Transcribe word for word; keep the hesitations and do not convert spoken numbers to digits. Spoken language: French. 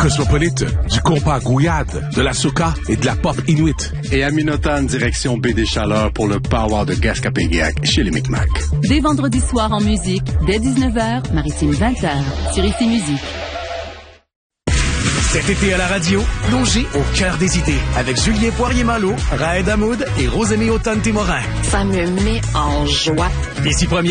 Cosmopolite, du compas gouillade, de la soca et de la pop inuit. Et à Minotan, direction Baie des Chaleurs pour le Power de Gascapéguiac chez les Micmac. Dès vendredi soir en musique, dès dix-neuf heures, Maritime vingt heures, sur Ici Musique. Cet été à la radio, plongez au cœur des idées avec Julien Poirier-Malo, Raed Hamoud et Rosémie Autant-Témorin. Ça me met en joie. Les six premiers